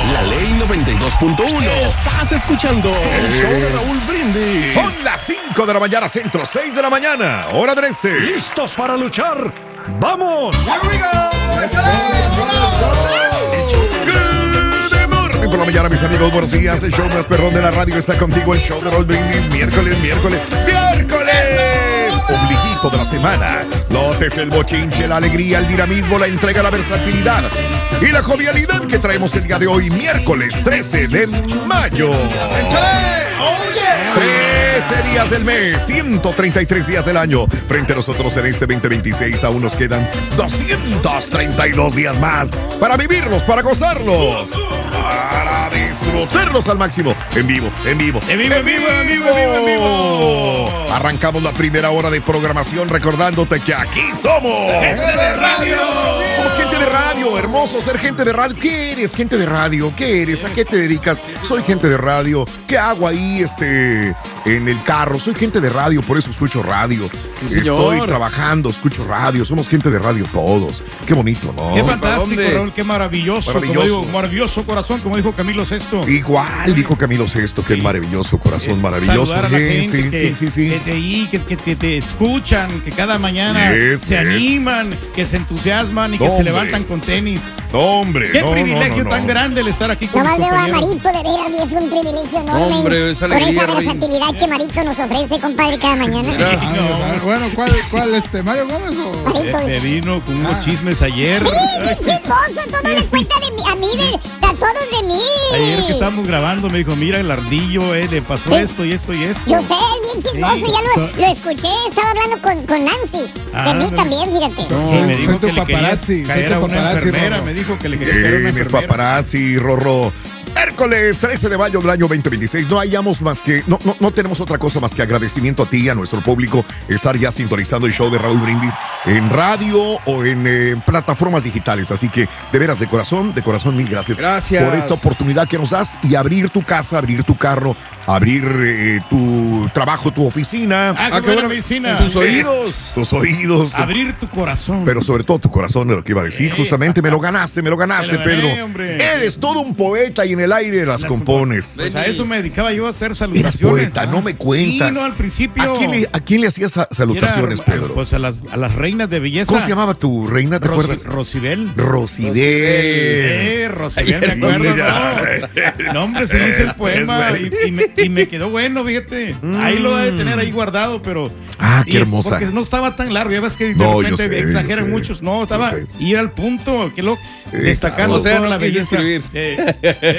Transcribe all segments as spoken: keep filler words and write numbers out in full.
La Ley noventa y dos punto uno. Estás escuchando el show de Raúl Brindis. Son las cinco de la mañana, centro, seis de la mañana, hora del este. ¿Listos para luchar? ¡Vamos! ¡Here we go! ¡Échale! Good morning por la mañana, mis amigos, buenos días. El show más perrón de la radio está contigo. El show de Raúl Brindis, miércoles, miércoles, miércoles. Ombliguito de la semana. Notes el bochinche, la alegría, el dinamismo, la entrega, la versatilidad y la jovialidad que traemos el día de hoy, miércoles trece de mayo. ¡Échale! ¡Oh, yeah! trece días del mes, ciento treinta y tres días del año. Frente a nosotros en este veinte veintiséis aún nos quedan doscientos treinta y dos días más para vivirlos, para gozarlos, para disfrutarlos al máximo. En vivo, en vivo, en vivo, en vivo, en vivo, en vivo. Arrancamos la primera hora de programación recordándote que aquí somos gente de radio. Somos gente de radio, hermoso ser gente de radio. ¿Qué eres, gente de radio? ¿Qué eres? ¿A qué te dedicas? Soy gente de radio. ¿Qué hago ahí este, en el carro? Soy gente de radio, por eso escucho radio. Sí, Estoy trabajando, escucho radio. Somos gente de radio todos. Qué bonito, ¿no? Qué fantástico, Raúl, qué maravilloso. Maravilloso. Como digo, maravilloso corazón, como dijo Camilo Sesto. Igual dijo Camilo Sesto, que Sí. el maravilloso corazón, Eh, maravilloso. saludar a la Sí, gente sí, que, sí, sí, sí. que te, y que, que te, te escuchan, que cada mañana Yes, se yes. animan, que se entusiasman y que No, se hombre. levantan con tenis. No, hombre. Qué no, privilegio no, no, tan no. grande el estar aquí con Nomás mis veo a compañeros. Marito, de veras, y es un privilegio enorme. Hombre, esa por alegría, esa Rey. versatilidad que Marito nos ofrece, compadre, cada mañana. Mira. Ah, No. bueno, ¿cuál, cuál este? ¿Mario Gómez o...? Marito. Me vino con unos Ah. chismes ayer. Sí, bien chismoso, todo le cuenta de mí, a mí, de, a todos de mí. Ayer que estábamos grabando me dijo, mira el ardillo, eh, le pasó Sí. esto y esto y esto. Yo sé, es bien chismoso, Sí, ya lo, so- lo escuché, estaba hablando con, con Nancy. Ah, de mí no. también, fíjate. No, Soy- me dijo soy tu que le quería paparazzi, soy caer tu a una paparazzi, enfermera, Rorro. me dijo que le quería caer a una Tienes enfermera. paparazzi, Rorro. Miércoles trece de mayo del año veinte veintiséis. No hayamos más que, no, no, no tenemos otra cosa más que agradecimiento a ti, a nuestro público, estar ya sintonizando el show de Raúl Brindis en radio o en eh, plataformas digitales. Así que, de veras, de corazón, de corazón, mil gracias. Gracias. Por esta oportunidad que nos das y abrir tu casa, abrir tu carro, abrir eh, tu trabajo, tu oficina. Ah, qué Ah, qué buena bueno. medicina. Tus Sí. oídos. Tus oídos. Abrir tu corazón. Pero sobre todo tu corazón, de lo que iba a decir. Sí. Justamente, me lo ganaste, me lo ganaste, Me lo gané, Pedro. hombre. Eres todo un poeta y en el aire las, Las compones. Pues a eso me dedicaba yo a hacer Eras salutaciones. poeta, no me cuentas. Sí, no, al principio. ¿A quién le, a quién le hacías sa- salutaciones, Era, Pedro? Pues a las, a las reinas de belleza. ¿Cómo se llamaba tu reina? ¿Te Rosi- acuerdas? Rosibel. Rosibel. Eh, Rosibel, me acuerdo, Mira. ¿no? No, hombre, se me hizo el poema Es y, y me, y me quedó bueno, fíjate. Ahí lo debe tener ahí guardado, pero... Ah, qué y- hermosa. Porque no estaba tan largo, ya ves que de No, yo repente sé, yo exageran sé, muchos. No, estaba yo sé. ir al punto, que lo... Eh, destacando claro. O sea, toda no la quise belleza. escribir. Eh,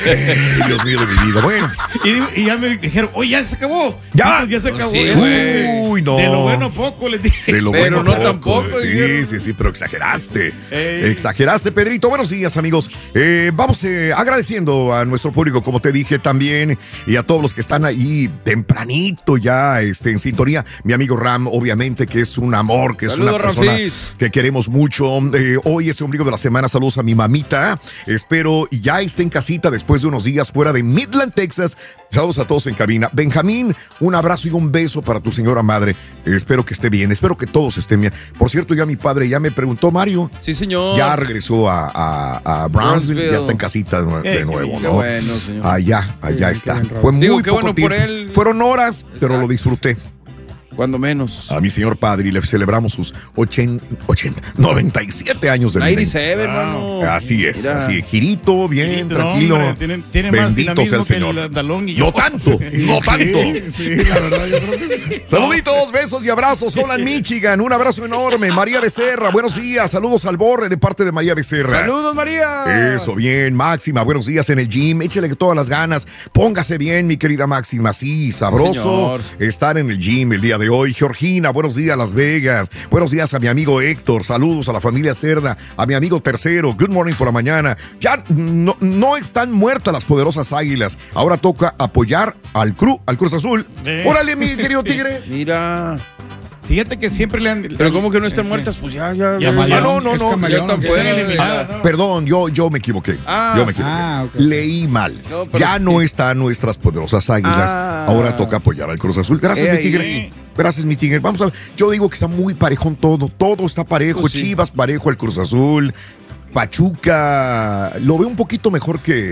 Eh, Dios mío de mi vida. Bueno, y, y ya me dijeron, oye, ya se acabó. Ya. Sí, ya se acabó. Sí, Eh, güey. Uy, no. De lo bueno poco, les dije. de lo Pero bueno no poco. tampoco, Sí, dijeron. sí, sí, pero exageraste. Ey. Exageraste, Pedrito. Buenos días, amigos. Eh, vamos eh, agradeciendo a nuestro público, como te dije también, y a todos los que están ahí tempranito ya este, en sintonía. Mi amigo Ram, obviamente, que es un amor, que es Saludos, una persona Rafis. que queremos mucho. Eh, hoy es el ombligo de la semana. Saludos a mi mamita. Espero ya esté en casita después de unos días fuera de Midland, Texas. Saludos a todos en cabina. Benjamín, un abrazo y un beso para tu señora madre. Eh, espero que esté bien. Espero que todos estén bien. Por cierto, ya mi padre ya me preguntó, Mario. Sí, señor. Ya regresó a, a, a Brownsville, Brownsville. ya está en casita de, nue- Qué de nuevo, Qué ¿no? bueno, señor. Allá, allá qué está. bien, Raúl. Fue muy Digo, qué poco bueno tiempo. por él. Fueron horas, pero Exacto. lo disfruté. Cuando menos. A mi señor padre y le celebramos sus ochenta, ochenta, noventa y siete años de vida. noventa y siete, hermano. Así es, Mira. así, girito, bien, Sí, no, tranquilo. hombre, tiene, tiene más Bendito sea dinamismo el que Señor. el Andalón y yo. No tanto, no tanto. Sí, sí, la verdad, yo creo que sí. Saluditos, besos y abrazos. Hola, Michigan. Un abrazo enorme. María Becerra, buenos días. Saludos al Borre de parte de María Becerra. Saludos, María. Eso, bien, Máxima, buenos días en el gym, échale todas las ganas, póngase bien, mi querida Máxima, sí, sabroso Señor. estar en el gym el día de hoy. Georgina, buenos días, Las Vegas, buenos días a mi amigo Héctor, saludos a la familia Cerda, a mi amigo Tercero, good morning por la mañana. Ya no, no están muertas las poderosas águilas, ahora toca apoyar al Cruz, al Cruz Azul. Eh. Órale, mi querido tigre. Mira. Fíjate que siempre le han... Pero ¿cómo que no están muertas? Pues ya, ya. Ya, ya, María. Ah, no, no, Es no, camaleón, ya están ¿qué? fuera. Están de- eliminadas, ¿no? Perdón, yo, yo me equivoqué. Ah. yo me equivoqué. Ah, ok. Leí mal. No, pero ya sí. no están nuestras poderosas águilas. Ah. Ahora toca apoyar al Cruz Azul. Gracias, Eh, mi ahí. tigre. Gracias, mi tigre. Vamos a ver. Yo digo que está muy parejón todo. Todo está parejo. Pues sí. Chivas parejo, el Cruz Azul. Pachuca lo veo un poquito mejor que,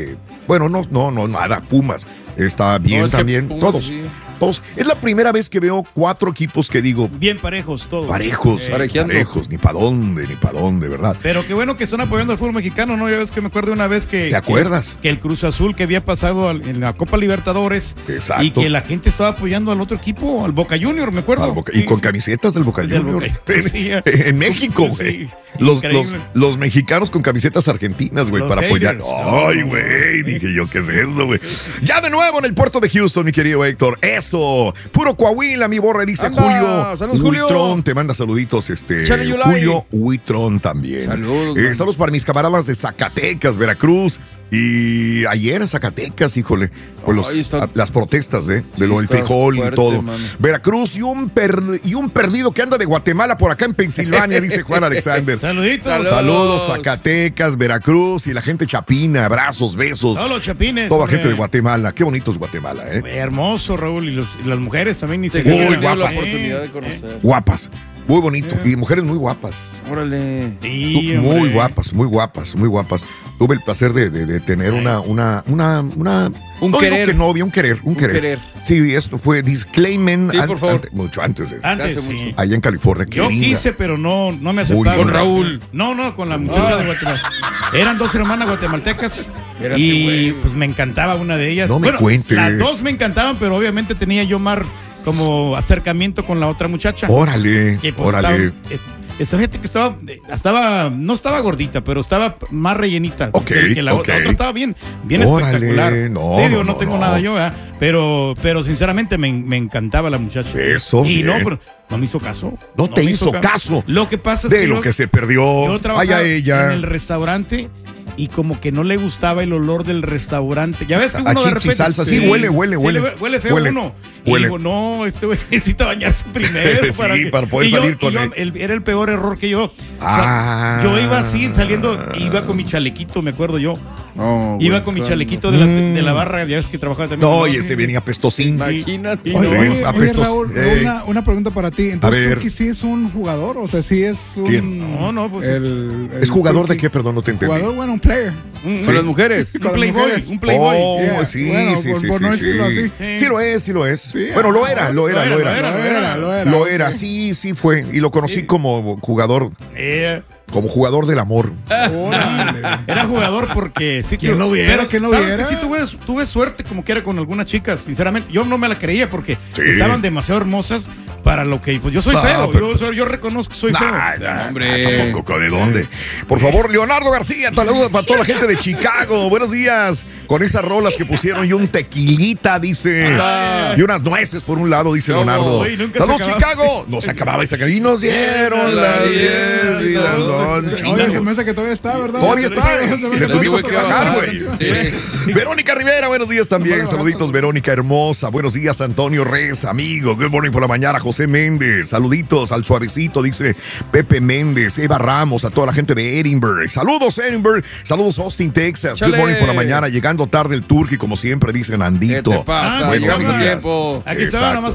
Bueno, no, no, no, nada, Pumas. Está bien No, es que también. Pumas, Todos. sí. Todos. Es la primera vez que veo cuatro equipos que digo Bien parejos todos. parejos, Eh, Parejeando. parejos, ni para dónde, ni para dónde, ¿verdad? Pero qué bueno que están apoyando al fútbol mexicano, ¿no? Ya ves que me acuerdo una vez que... ¿Te acuerdas? Que, que el Cruz Azul que había pasado al- en la Copa Libertadores. Exacto. Y que la gente estaba apoyando al otro equipo, al Boca Junior, me acuerdo. Al Boca- y Sí, con sí. camisetas del Boca Del Junior. Boca- En, sí, en México, sí, güey. Los, los, increíble. los mexicanos con camisetas argentinas, güey, Los para apoyar. Tigers. Ay, No, güey, dije yo, ¿qué es eso, güey? Ya de nuevo en el puerto de Houston, mi querido Héctor. Eso. Puro Coahuila, mi borre, dice Anda, Julio. saludos, Julio. Huitrón, te manda saluditos, este. Chale, Yulai. Julio Huitrón también. Saludos, Eh, man. saludos para mis camaradas de Zacatecas, Veracruz. Y ayer en Zacatecas, híjole, pues los- Ay, está- a- las protestas, ¿eh? De lo del está frijol y fuerte, todo. mano. Veracruz y un, per- y un perdido que anda de Guatemala por acá en Pensilvania, dice Juan Alexander. Saluditos. Saludos. Saludos, Zacatecas, Veracruz y la gente chapina, abrazos, besos. Todos los chapines. Toda la hombre. gente de Guatemala. Qué bonito es Guatemala, ¿eh? Hermoso, Raúl. Y, los- y las mujeres también ni se Sí, Muy diga. he tenido la guapas. oportunidad de Eh, conocer. Guapas, muy bonito. Y mujeres muy guapas. Órale. Sí, Tú- muy hombre. guapas, muy guapas, muy guapas. Tuve el placer de, de- de tener una, una, una, una. Un no digo querer. que novia, un querer, un, Un querer. querer. Sí, esto fue disclaimen Sí, por favor. mucho antes de, Antes, Hace sí. mucho. allá en California. Qué Yo linda. quise, pero no, no me Muy aceptaron. linda. Con Raúl. No, no, con la muchacha Ah. de Guatemala. Eran dos hermanas guatemaltecas. Espérate, y güey. pues me encantaba una de ellas. No me cuentes. Las dos me encantaban, pero obviamente tenía yo más como acercamiento con la otra muchacha. Órale, que, pues, órale. Estaba, eh, esta gente que estaba, eh, estaba, no estaba gordita, pero estaba más rellenita. Ok, que la, ok. la otra estaba bien, bien Órale, espectacular. no, sí, digo, no, no, no, tengo no. nada yo, ¿verdad? Pero, pero sinceramente me, me encantaba la muchacha. Eso, Y no, bien. pero no me hizo caso. No te me hizo caso. Lo que pasa es De que lo yo- que se perdió. yo trabajaba Vaya ella. en el restaurante y como que no le gustaba el olor del restaurante. Ya ves que A uno de chips y repente... salsa, sí, huele, huele, Sí, huele. le huele feo Huele, uno. huele. Y digo, no, este güey necesita bañarse primero. Sí, para, que- para poder y yo- salir y con yo- él. el- Era el peor error que yo. O Ah. sea, yo iba así, saliendo, iba con mi chalequito, me acuerdo yo. No, Iba güey, con mi claro. chalequito de la, Mm. de la barra, ya ves que trabajaba también. No, con y la- ese venía pestosín. Imagínate. Y Oye, no, oye, apestos- Raúl, Ey. una, una pregunta para ti. Entonces, ver. ¿Turki sí es un jugador? O sea, sí es un... ¿Quién? No, no, pues- el- el ¿Es jugador de Turki. qué? Perdón, no te entendí. Jugador, bueno, un player. Un, Con las mujeres. un con las playboy, mujeres. un playboy. Oh, Yeah, sí, bueno, sí, por- sí, por sí, no sí. decirlo así. Sí. Sí lo es, sí lo es. Sí, bueno, lo ah, era, lo era, lo era. lo era, Lo era, lo era. Lo era, sí, sí fue. Y lo conocí como jugador, Eh, como jugador del amor. Órale. Era jugador porque sí ¿Quién que no viera? ¿Quién no ¿sabes viera? que sí tuve, tuve suerte como que era con algunas chicas, sinceramente. Yo no me la creía porque Sí. estaban demasiado hermosas para lo que pues yo soy No, feo, pero- yo, soy- yo reconozco que soy Nah, feo. nah, hombre. tampoco, ¿de dónde? Por favor, Leonardo García, saludos para toda la gente de Chicago. Buenos días. Con esas rolas que pusieron y un tequilita, dice. Ah. Y unas nueces por un lado, dice ¿Cómo? Leonardo. Oye, nunca Saludos, se acababa. Chicago. No se acababa esa y nos dieron las diez y las once. Oye, se me hace que todavía está, ¿verdad? Todavía está, ¿eh? Se me Y hace le que tuvimos todavía que está. bajar, güey. Sí. Verónica Rivera, buenos días también. Vale, Saluditos, barato. Verónica hermosa. Buenos días, Antonio Reyes, amigo. Good morning por la mañana, José Méndez. Saluditos al suavecito, dice Pepe Méndez, Eva Ramos, a toda la gente de Edinburgh. Saludos, Edinburgh. Saludos, Austin, Texas. Chale. Good morning por la mañana. Llegando tarde el Turqui, como siempre dicen, ¿Qué Andito. te pasa? Ah, Llegamos a días. tiempo. Aquí estaba Exacto. nada más